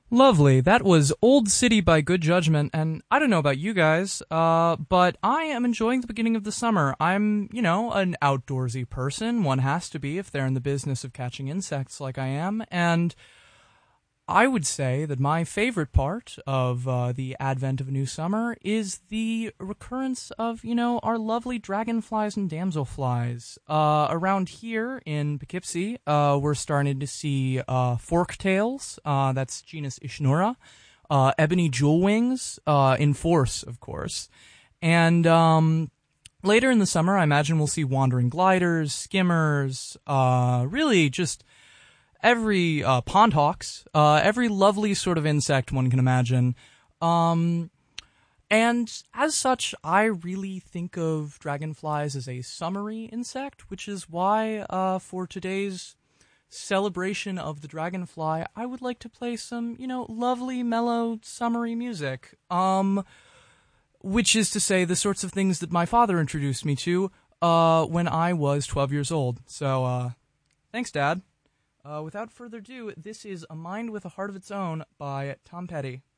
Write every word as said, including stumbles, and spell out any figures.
Lovely. That was Old City by Good Judgment, and I don't know about you guys, uh, but I am enjoying the beginning of the summer. I'm, you know, an outdoorsy person. One has to be if they're in the business of catching insects like I am, and I would say that my favorite part of uh, the advent of a new summer is the recurrence of, you know, our lovely dragonflies and damselflies. Uh, around here in Poughkeepsie, uh, we're starting to see uh, forktails, uh, that's genus Ischnura, uh, ebony jewelwings, uh, in force, of course. And um, later in the summer, I imagine we'll see wandering gliders, skimmers, uh, really just every uh, pond hawks, uh, every lovely sort of insect one can imagine. Um, and as such, I really think of dragonflies as a summery insect, which is why uh, for today's celebration of the dragonfly, I would like to play some, you know, lovely, mellow, summery music. Um, which is to say the sorts of things that my father introduced me to uh, when I was twelve years old. So, uh, thanks, Dad. Uh, without further ado, this is A Mind with a Heart of Its Own by Tom Petty.